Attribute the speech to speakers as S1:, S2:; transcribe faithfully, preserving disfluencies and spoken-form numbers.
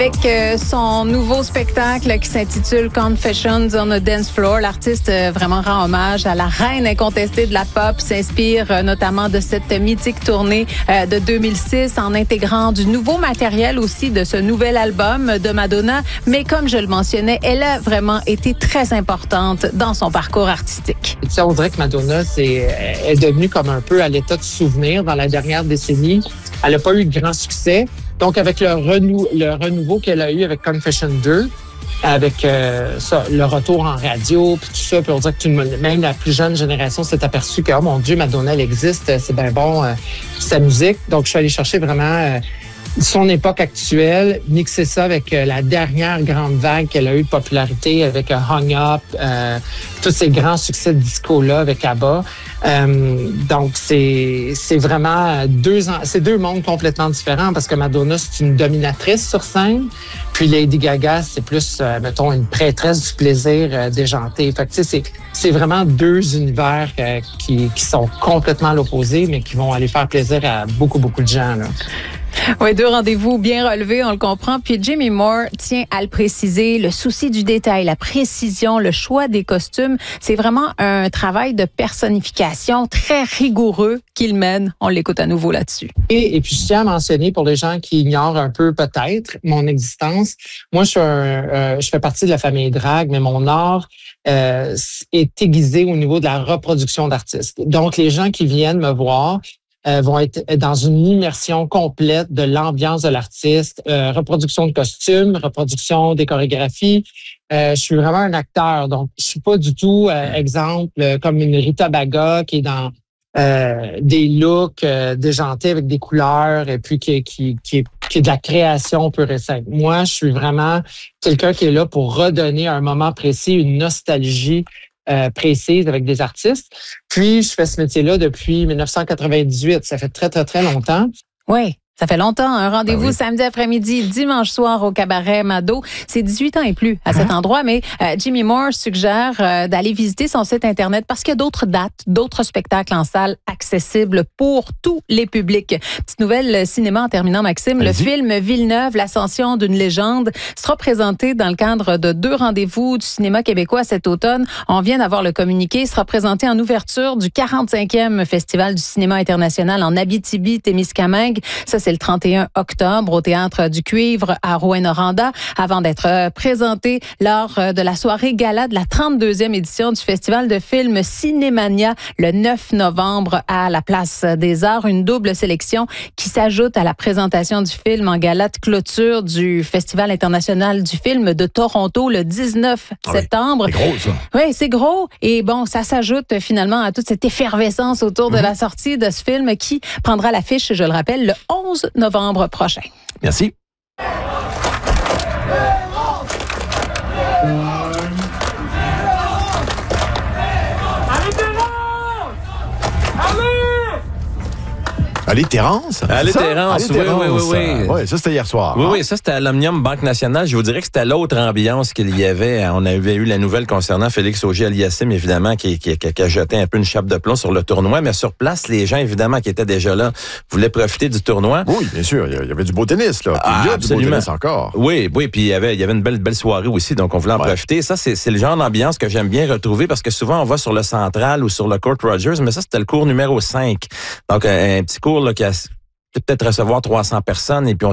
S1: Avec euh, son nouveau spectacle qui s'intitule Confessions on a Dance Floor, l'artiste euh, vraiment rend hommage à la reine incontestée de la pop, s'inspire euh, notamment de cette mythique tournée euh, de deux mille six en intégrant du nouveau matériel aussi de ce nouvel album de Madonna. Mais comme je le mentionnais, elle a vraiment été très importante dans son parcours artistique.
S2: Tu sais, on dirait que Madonna c'est, est devenue comme un peu à l'état de souvenir dans la dernière décennie. Elle n'a pas eu de grand succès. Donc, avec le, renou- le renouveau qu'elle a eu avec Confession deux, avec euh, ça, le retour en radio, puis tout ça, puis on dirait que tout le monde, même la plus jeune génération s'est aperçue que, oh mon Dieu, Madonna, elle existe, c'est bien bon, euh, sa musique. Donc, je suis allé chercher vraiment euh, son époque actuelle, mixer ça avec euh, la dernière grande vague qu'elle a eu de popularité avec euh, Hung Up, euh, tous ces grands succès de disco-là avec ABBA. Euh, donc, c'est c'est vraiment deux, c'est deux mondes complètement différents parce que Madonna, c'est une dominatrice sur scène, puis Lady Gaga, c'est plus, euh, mettons, une prêtresse du plaisir euh, déjanté. Fait que, tu sais, c'est, c'est vraiment deux univers euh, qui, qui sont complètement à l'opposé, mais qui vont aller faire plaisir à beaucoup, beaucoup de gens, là.
S1: Oui, deux rendez-vous bien relevés, on le comprend. Puis Jimmy Moore tient à le préciser, le souci du détail, la précision, le choix des costumes, c'est vraiment un travail de personnification très rigoureux qu'il mène. On l'écoute à nouveau là-dessus.
S2: Et, et puis, je tiens à mentionner pour les gens qui ignorent un peu peut-être mon existence, moi, je, suis un, euh, je fais partie de la famille Drag, mais mon art euh, est aiguisé au niveau de la reproduction d'artistes. Donc, les gens qui viennent me voir, Euh, vont être dans une immersion complète de l'ambiance de l'artiste, euh, reproduction de costumes, reproduction des chorégraphies. Euh, je suis vraiment un acteur, donc je suis pas du tout, euh, exemple, euh, comme une Rita Baga qui est dans euh, des looks euh, déjantés avec des couleurs et puis qui, qui, qui, est, qui est de la création pure et simple. Moi, je suis vraiment quelqu'un qui est là pour redonner à un moment précis une nostalgie Euh, précise avec des artistes. Puis, je fais ce métier-là depuis dix-neuf cent quatre-vingt-dix-huit. Ça fait très, très, très longtemps.
S1: Oui. Ça fait longtemps. Un rendez-vous
S3: ben oui.
S1: samedi après-midi, dimanche soir au cabaret Mado. C'est dix-huit ans et plus à cet endroit, mais euh, Jimmy Moore suggère euh, d'aller visiter son site Internet parce qu'il y a d'autres dates, d'autres spectacles en salle accessibles pour tous les publics. Petite nouvelle cinéma en terminant, Maxime.
S3: Allez-y.
S1: Le film Villeneuve, l'ascension d'une légende, sera présenté dans le cadre de deux rendez-vous du cinéma québécois cet automne. On vient d'avoir le communiqué. Il sera présenté en ouverture du quarante-cinquième Festival du cinéma international en Abitibi-Témiscamingue. Ça, c'est le trente et un octobre au Théâtre du Cuivre à Rouyn-Noranda avant d'être présenté lors de la soirée gala de la trente-deuxième édition du Festival de films Cinémania le neuf novembre à la Place des Arts. Une double sélection qui s'ajoute à la présentation du film en gala de clôture du Festival international du film de Toronto le dix-neuf septembre.
S3: C'est gros, ça.
S1: Oui, c'est gros. Et bon, ça s'ajoute finalement à toute cette effervescence autour de
S3: Mm-hmm.
S1: la sortie de ce film qui prendra l'affiche, je le rappelle, le onze novembre prochain.
S3: Merci. Allez, Terrence?
S4: Allez,
S3: c'est ça?
S4: Terrence,
S3: Allez,
S4: oui,
S3: Terrence.
S4: oui, oui, oui.
S3: Ouais, ça, c'était hier soir.
S4: Oui,
S3: hein?
S4: oui, ça, c'était à l'Omnium Banque Nationale. Je vous dirais que c'était l'autre ambiance qu'il y avait. On avait eu la nouvelle concernant Félix Auger-Aliassime, évidemment, qui, qui, qui a jeté un peu une chape de plomb sur le tournoi. Mais sur place, les gens, évidemment, qui étaient déjà là, voulaient profiter du tournoi.
S3: Oui, bien sûr. Il y avait du beau tennis, là. Puis
S4: Ah,
S3: il y a du beau
S4: absolument.
S3: tennis encore.
S4: Oui, oui, puis il y avait, il y avait une belle, belle soirée aussi, donc on voulait en
S3: Ouais.
S4: profiter. Ça, c'est, c'est le genre d'ambiance que j'aime bien retrouver parce que souvent, on va sur le Central ou sur le Court Rogers, mais ça, c'était le cours numéro cinq. Donc, un, un petit cours là, qui a peut-être recevoir trois cents personnes et puis on